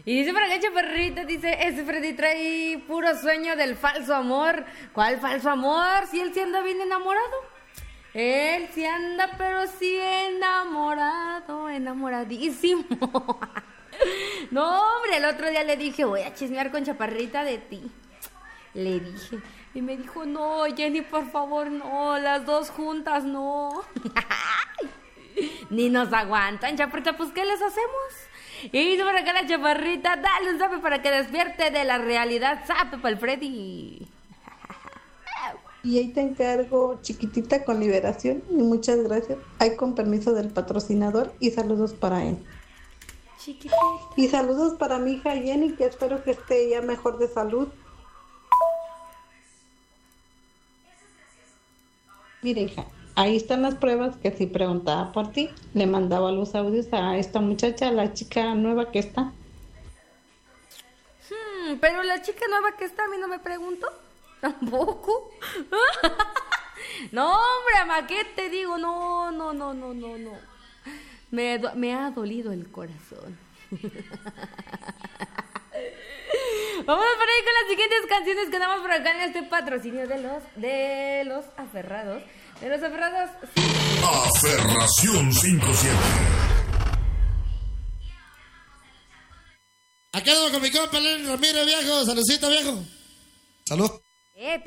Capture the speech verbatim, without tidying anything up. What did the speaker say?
Y dice por acá Chaparrita, dice, ese Freddy trae puro sueño del falso amor. ¿Cuál falso amor? Si él sí anda bien enamorado. Él sí anda, pero sí enamorado, enamoradísimo. No, hombre, el otro día le dije, voy a chismear con Chaparrita de ti. Le dije, y me dijo, no, Jenny, por favor, no, las dos juntas, no. Ni nos aguantan, Chaparrita, pues, ¿qué les hacemos? Y dice por acá la Chaparrita, dale un zape para que despierte de la realidad. Zape para el Freddy. Y ahí te encargo, chiquitita, con Liberación. Y muchas gracias. Hay con permiso del patrocinador y saludos para él. Chiquitita. Y saludos para mi hija Jenny, que espero que esté ya mejor de salud. Mira, hija, ahí están las pruebas que si preguntaba por ti, le mandaba los audios a esta muchacha, la chica nueva que está. Hmm, pero la chica nueva que está a mí no me preguntó. Tampoco. No, hombre, ama, ¿qué te digo? No, no, no, no, no, no. Me, do- me ha dolido el corazón. Vamos por ahí con las siguientes canciones que damos por acá en este patrocinio de los de los aferrados. De los aferrados. Sí. Aferración cinco siete. Acá ando con mi compa Lenny Ramírez, viejo. Saludcita, viejo. Salud. Eh,